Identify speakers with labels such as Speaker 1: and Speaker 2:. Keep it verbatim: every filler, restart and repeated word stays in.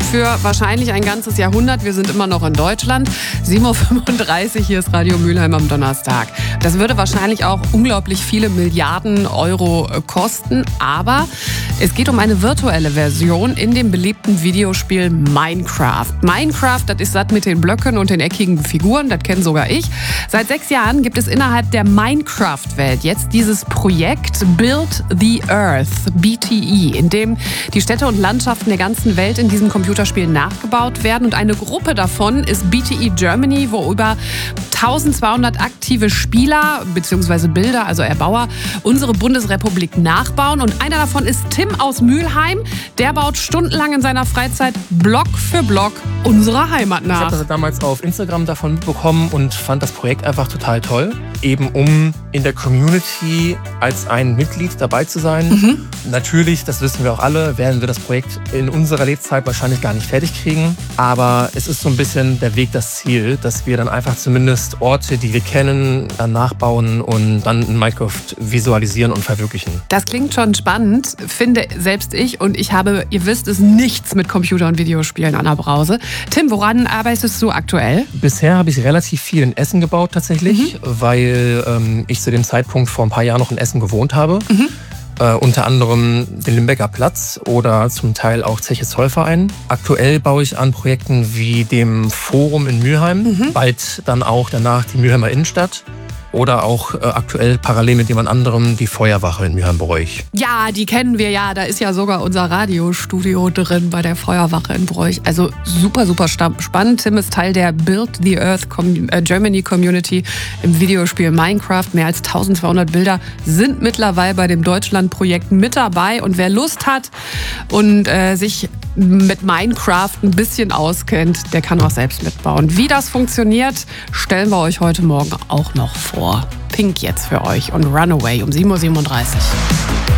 Speaker 1: für wahrscheinlich ein ganzes Jahrhundert. Wir sind immer noch in Deutschland. sieben Uhr fünfunddreißig, hier ist Radio Mülheim am Donnerstag. Das würde wahrscheinlich auch unglaublich viele Milliarden Euro kosten. Aber es geht um eine virtuelle Version in dem beliebten Videospiel Minecraft. Minecraft, das ist das mit den Blöcken und den eckigen Figuren, das kenne sogar ich. Seit sechs Jahren gibt es innerhalb der Minecraft-Welt jetzt dieses Projekt Build the Earth, B T E, in dem die Städte und Landschaften der ganzen Welt in diesem Computerspiel nachgebaut werden. Und eine Gruppe davon ist B T E Germany, wo über eintausendzweihundert aktive Spieler bzw. Bilder, also Erbauer, unsere Bundesrepublik nachbauen. Und einer davon ist Tim aus Mülheim. Der baut stundenlang in seiner Freizeit Block für Block unsere Heimat nach.
Speaker 2: Ich habe das damals auf Instagram davon mitbekommen und fand das Projekt einfach total toll. Eben um in der Community als ein Mitglied dabei zu sein. Mhm. Natürlich, das wissen wir auch alle, werden wir das Projekt in unserer Lebzeit wahrscheinlich gar nicht fertig kriegen. Aber es ist so ein bisschen der Weg, das Ziel, dass wir dann einfach zumindest Orte, die wir kennen, dann nachbauen und dann in Minecraft visualisieren und verwirklichen.
Speaker 1: Das klingt schon spannend, finde selbst ich. Und ich habe, ihr wisst es, nichts mit Computer- und Videospielen an der Brause. Tim, woran arbeitest du aktuell?
Speaker 2: Bisher habe ich relativ viel in Essen gebaut tatsächlich, mhm. weil ähm, ich zu dem Zeitpunkt vor ein paar Jahren noch in Essen gewohnt habe. Mhm. Äh, unter anderem den Limbecker Platz oder zum Teil auch Zeche Zollverein. Aktuell baue ich an Projekten wie dem Forum in Mülheim, mhm. bald dann auch danach die Mülheimer Innenstadt. Oder auch äh, aktuell parallel mit jemand anderem die Feuerwache in Mülheim-Bräuch.
Speaker 1: Ja, die kennen wir ja. Da ist ja sogar unser Radiostudio drin bei der Feuerwache in Bräuch. Also super, super spannend. Tim ist Teil der Build the Earth Com- äh, Germany Community im Videospiel Minecraft. Mehr als eintausendzweihundert Bilder sind mittlerweile bei dem Deutschland-Projekt mit dabei. Und wer Lust hat und äh, sich mit Minecraft ein bisschen auskennt, der kann auch selbst mitbauen. Wie das funktioniert, stellen wir euch heute Morgen auch noch vor. Pink jetzt für euch und Runaway um sieben Uhr siebenunddreißig.